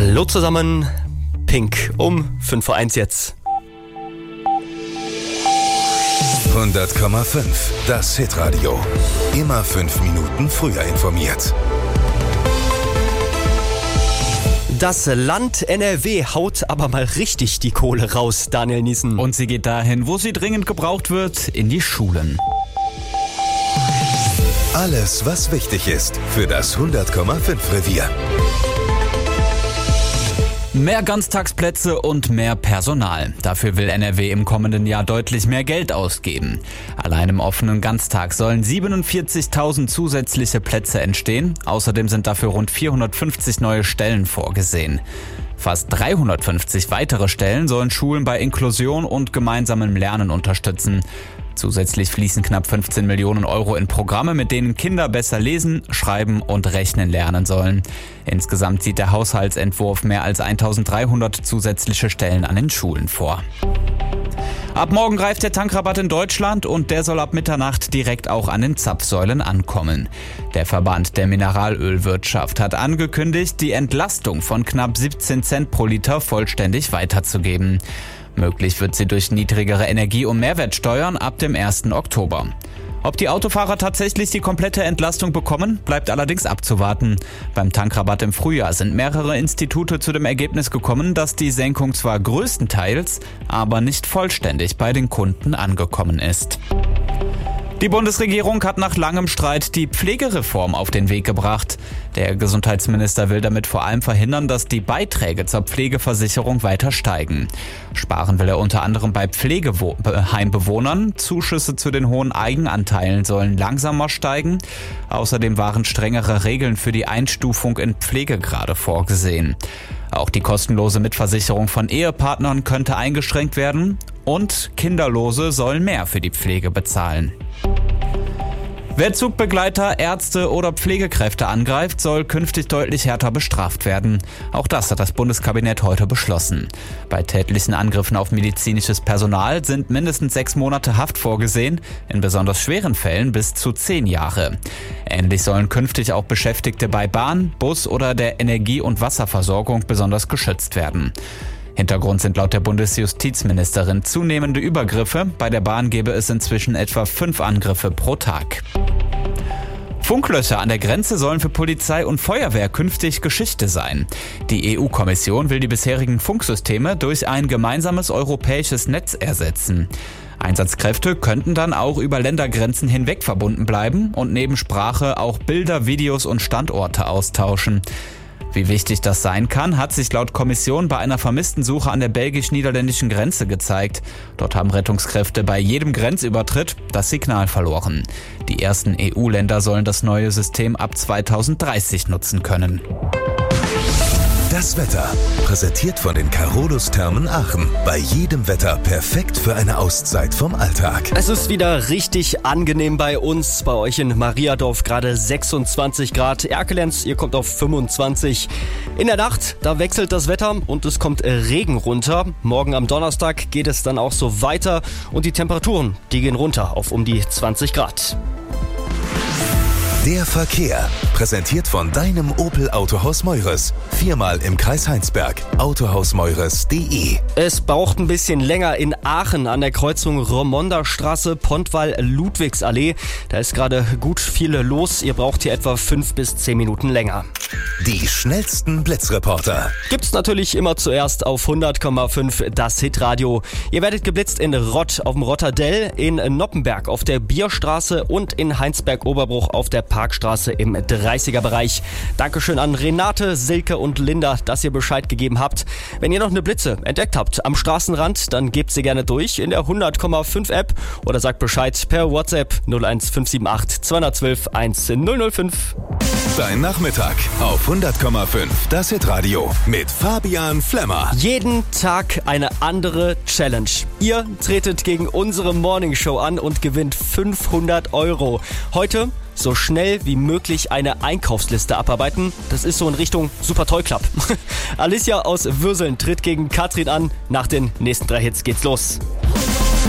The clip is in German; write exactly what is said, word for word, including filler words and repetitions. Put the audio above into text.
Hallo zusammen, Pink um fünf Uhr eins jetzt. hundert Komma fünf, das Hitradio. Immer fünf Minuten früher informiert. Das Land N R W haut aber mal richtig die Kohle raus, Daniel Niesen. Und sie geht dahin, wo sie dringend gebraucht wird, in die Schulen. Alles, was wichtig ist für das hundert Komma fünf Revier. Mehr Ganztagsplätze und mehr Personal. Dafür will N R W im kommenden Jahr deutlich mehr Geld ausgeben. Allein im offenen Ganztag sollen siebenundvierzigtausend zusätzliche Plätze entstehen. Außerdem sind dafür rund vierhundertfünfzig neue Stellen vorgesehen. Fast dreihundertfünfzig weitere Stellen sollen Schulen bei Inklusion und gemeinsamem Lernen unterstützen. Zusätzlich fließen knapp fünfzehn Millionen Euro in Programme, mit denen Kinder besser lesen, schreiben und rechnen lernen sollen. Insgesamt sieht der Haushaltsentwurf mehr als eintausenddreihundert zusätzliche Stellen an den Schulen vor. Ab morgen greift der Tankrabatt in Deutschland und der soll ab Mitternacht direkt auch an den Zapfsäulen ankommen. Der Verband der Mineralölwirtschaft hat angekündigt, die Entlastung von knapp siebzehn Cent pro Liter vollständig weiterzugeben. Möglich wird sie durch niedrigere Energie- und Mehrwertsteuern ab dem ersten Oktober. Ob die Autofahrer tatsächlich die komplette Entlastung bekommen, bleibt allerdings abzuwarten. Beim Tankrabatt im Frühjahr sind mehrere Institute zu dem Ergebnis gekommen, dass die Senkung zwar größtenteils, aber nicht vollständig bei den Kunden angekommen ist. Die Bundesregierung hat nach langem Streit die Pflegereform auf den Weg gebracht. Der Gesundheitsminister will damit vor allem verhindern, dass die Beiträge zur Pflegeversicherung weiter steigen. Sparen will er unter anderem bei Pflegeheimbewohnern. Zuschüsse zu den hohen Eigenanteilen sollen langsamer steigen. Außerdem waren strengere Regeln für die Einstufung in Pflegegrade vorgesehen. Auch die kostenlose Mitversicherung von Ehepartnern könnte eingeschränkt werden. Und Kinderlose sollen mehr für die Pflege bezahlen. Wer Zugbegleiter, Ärzte oder Pflegekräfte angreift, soll künftig deutlich härter bestraft werden. Auch das hat das Bundeskabinett heute beschlossen. Bei tätlichen Angriffen auf medizinisches Personal sind mindestens sechs Monate Haft vorgesehen, in besonders schweren Fällen bis zu zehn Jahre. Ähnlich sollen künftig auch Beschäftigte bei Bahn, Bus oder der Energie- und Wasserversorgung besonders geschützt werden. Hintergrund sind laut der Bundesjustizministerin zunehmende Übergriffe. Bei der Bahn gäbe es inzwischen etwa fünf Angriffe pro Tag. Funklöcher an der Grenze sollen für Polizei und Feuerwehr künftig Geschichte sein. Die E U-Kommission will die bisherigen Funksysteme durch ein gemeinsames europäisches Netz ersetzen. Einsatzkräfte könnten dann auch über Ländergrenzen hinweg verbunden bleiben und neben Sprache auch Bilder, Videos und Standorte austauschen. Wie wichtig das sein kann, hat sich laut Kommission bei einer vermissten Suche an der belgisch-niederländischen Grenze gezeigt. Dort haben Rettungskräfte bei jedem Grenzübertritt das Signal verloren. Die ersten E U-Länder sollen das neue System ab zweitausenddreißig nutzen können. Das Wetter, präsentiert von den Carolus-Thermen Aachen. Bei jedem Wetter perfekt für eine Auszeit vom Alltag. Es ist wieder richtig angenehm bei uns, bei euch in Mariadorf gerade sechsundzwanzig Grad. Erkelenz, ihr kommt auf fünfundzwanzig. In der Nacht, da wechselt das Wetter und es kommt Regen runter. Morgen am Donnerstag geht es dann auch so weiter und die Temperaturen, die gehen runter auf um die zwanzig Grad. Der Verkehr, präsentiert von deinem Opel Autohaus Meures. Viermal im Kreis Heinsberg. autohaus meures punkt de. Es braucht ein bisschen länger in Aachen an der Kreuzung Romonda Straße, Pontwall-Ludwigsallee. Da ist gerade gut viel los. Ihr braucht hier etwa fünf bis zehn Minuten länger. Die schnellsten Blitzreporter. Gibt's natürlich immer zuerst auf hundert Komma fünf das Hitradio. Ihr werdet geblitzt in Rott auf dem Rotterdell, in Noppenberg auf der Bierstraße und in Heinsberg-Oberbruch auf der Parkstraße im dreißiger-Bereich. Dankeschön an Renate, Silke und Linda, dass ihr Bescheid gegeben habt. Wenn ihr noch eine Blitze entdeckt habt am Straßenrand, dann gebt sie gerne durch in der hundert Komma fünf App oder sagt Bescheid per WhatsApp null eins fünf sieben acht zwei eins zwei eins null null fünf. Dein Nachmittag auf hundert Komma fünf das Hitradio mit Fabian Flemmer. Jeden Tag eine andere Challenge. Ihr tretet gegen unsere Morningshow an und gewinnt fünfhundert Euro. Heute so schnell wie möglich eine Einkaufsliste abarbeiten. Das ist so in Richtung Super Toy Club. Alicia aus Würseln tritt gegen Katrin an. Nach den nächsten drei Hits geht's los.